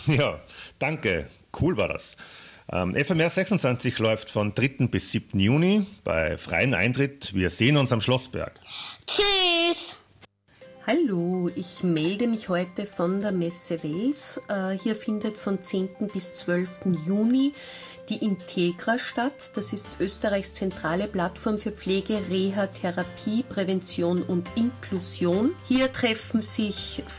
Ja, danke. Cool war das. FMR 26 läuft von 3. bis 7. Juni bei freiem Eintritt. Wir sehen uns am Schlossberg. Tschüss! Hallo, ich melde mich heute von der Messe Wels. Hier findet von 10. bis 12. Juni die Integra statt. Das ist Österreichs zentrale Plattform für Pflege, Reha, Therapie, Prävention und Inklusion. Hier treffen sich